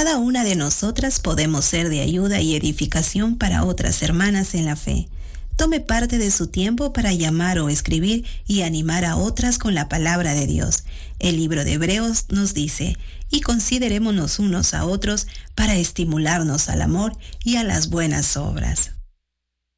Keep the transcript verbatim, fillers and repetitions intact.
Cada una de nosotras podemos ser de ayuda y edificación para otras hermanas en la fe. Tome parte de su tiempo para llamar o escribir y animar a otras con la palabra de Dios. El libro de Hebreos nos dice, y considerémonos unos a otros para estimularnos al amor y a las buenas obras.